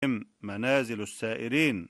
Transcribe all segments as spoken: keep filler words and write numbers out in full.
منازل السائرين.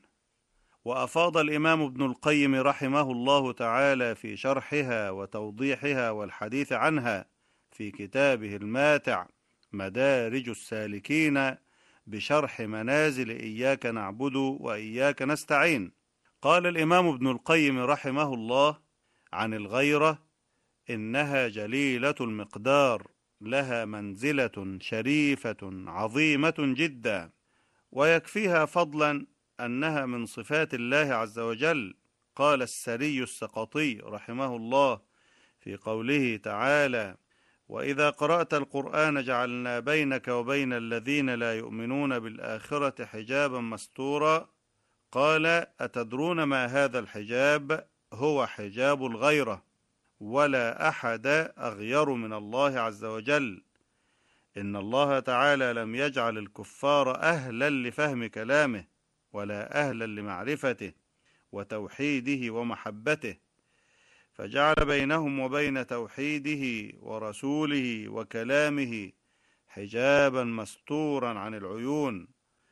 وأفاض الإمام ابن القيم رحمه الله تعالى في شرحها وتوضيحها والحديث عنها في كتابه الماتع مدارج السالكين بشرح منازل إياك نعبد وإياك نستعين. قال الإمام ابن القيم رحمه الله عن الغيرة: إنها جليلة المقدار، لها منزلة شريفة عظيمة جدا، ويكفيها فضلا أنها من صفات الله عز وجل. قال السري السقطي رحمه الله في قوله تعالى: وإذا قرأت القرآن جعلنا بينك وبين الذين لا يؤمنون بالآخرة حجابا مستورا. قال: أتدرون ما هذا الحجاب؟ هو حجاب الغيرة، ولا أحد أغير من الله عز وجل. إن الله تعالى لم يجعل الكفار أهلا لفهم كلامه، ولا أهلا لمعرفته وتوحيده ومحبته، فجعل بينهم وبين توحيده ورسوله وكلامه حجابا مستورا عن العيون،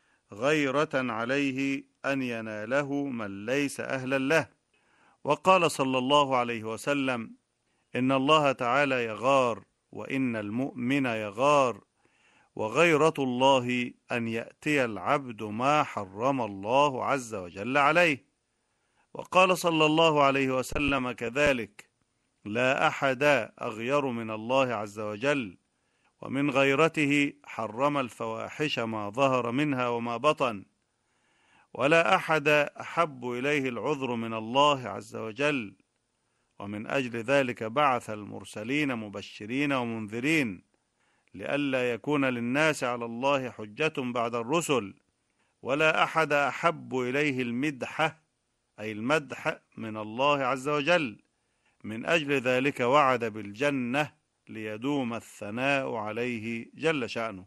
غيرة عليه أن يناله من ليس أهلا له. وقال صلى الله عليه وسلم: إن الله تعالى يغار، وإن المؤمن يغار، وغيرة الله أن يأتي العبد ما حرم الله عز وجل عليه. وقال صلى الله عليه وسلم كذلك: لا أحد أغير من الله عز وجل، ومن غيرته حرم الفواحش ما ظهر منها وما بطن، ولا أحد أحب إليه العذر من الله عز وجل، ومن أجل ذلك بعث المرسلين مبشرين ومنذرين، لئلا يكون للناس على الله حجة بعد الرسل. ولا أحد أحب إليه المدح، أي المدح، من الله عز وجل، من أجل ذلك وعد بالجنة ليدوم الثناء عليه جل شأنه.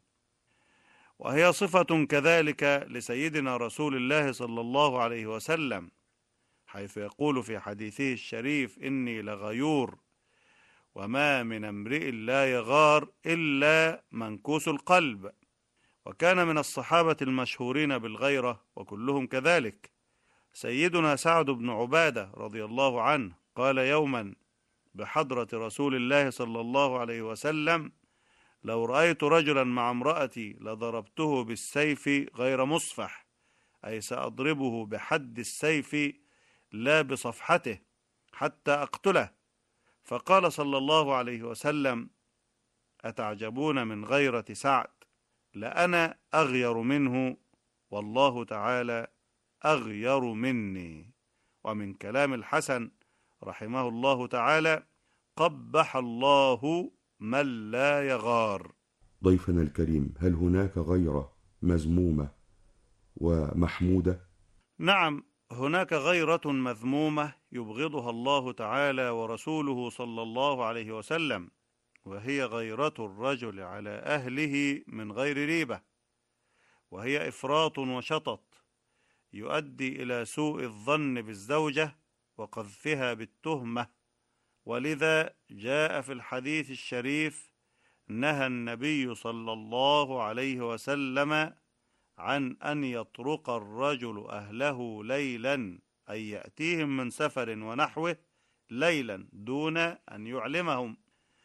وهي صفة كذلك لسيدنا رسول الله صلى الله عليه وسلم، حيث يقول في حديثه الشريف: إني لغيور، وما من امرئ لا يغار إلا منكوس القلب. وكان من الصحابة المشهورين بالغيرة، وكلهم كذلك، سيدنا سعد بن عبادة رضي الله عنه، قال يوما بحضرة رسول الله صلى الله عليه وسلم: لو رأيت رجلا مع امرأتي لضربته بالسيف غير مصفح، أي سأضربه بحد السيف لا بصفحته حتى أقتله. فقال صلى الله عليه وسلم: أتعجبون من غيرة سعد؟ لأنا أغير منه، والله تعالى أغير مني. ومن كلام الحسن رحمه الله تعالى: قبح الله من لا يغار. ضيفنا الكريم، هل هناك غيرة مذمومة ومحمودة؟ نعم، هناك غيرة مذمومة يبغضها الله تعالى ورسوله صلى الله عليه وسلم، وهي غيرة الرجل على أهله من غير ريبة، وهي إفراط وشطط يؤدي إلى سوء الظن بالزوجة وقذفها بالتهمة. ولذا جاء في الحديث الشريف: نهى النبي صلى الله عليه وسلم عن أن يطرق الرجل أهله ليلا، أي يأتيهم من سفر ونحوه ليلا دون أن يعلمهم،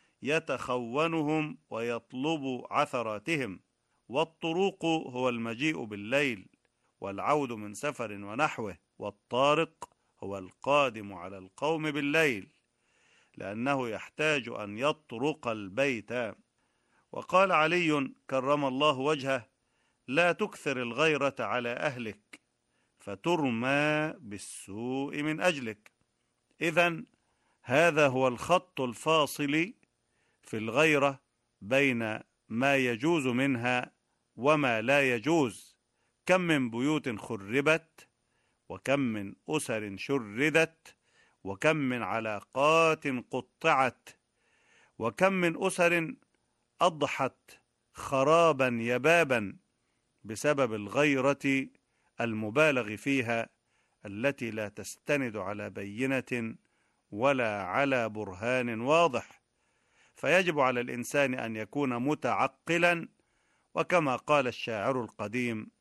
يتخونهم ويطلب عثراتهم. والطروق هو المجيء بالليل، والعود من سفر ونحوه، والطارق هو القادم على القوم بالليل، لأنه يحتاج أن يطرق البيت. وقال علي كرم الله وجهه: لا تكثر الغيرة على أهلك فترمى بالسوء من أجلك. إذن هذا هو الخط الفاصل في الغيرة بين ما يجوز منها وما لا يجوز. كم من بيوت خربت، وكم من أسر شردت، وكم من علاقات قطعت، وكم من أسر أضحت خرابا يبابا بسبب الغيرة المبالغ فيها، التي لا تستند على بينة ولا على برهان واضح. فيجب على الإنسان أن يكون متعقلا، وكما قال الشاعر القديم: